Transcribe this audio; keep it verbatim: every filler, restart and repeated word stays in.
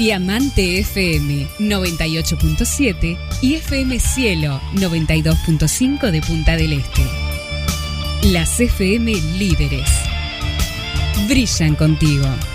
Diamante F M noventa y ocho punto siete y F M Cielo noventa y dos punto cinco de Punta del Este. Las F M líderes brillan contigo.